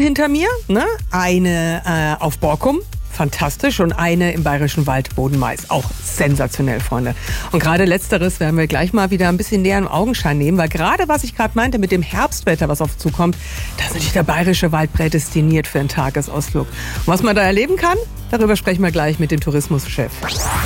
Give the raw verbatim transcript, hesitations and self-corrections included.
hinter mir, ne? Eine äh, auf Borkum. Fantastisch. Und eine im Bayerischen Wald, Bodenmais. Auch sensationell, Freunde. Und gerade letzteres werden wir gleich mal wieder ein bisschen näher im Augenschein nehmen, weil gerade was ich gerade meinte mit dem Herbstwetter, was auf uns zukommt, da ist natürlich der Bayerische Wald prädestiniert für einen Tagesausflug. Und was man da erleben kann, darüber sprechen wir gleich mit dem Tourismuschef.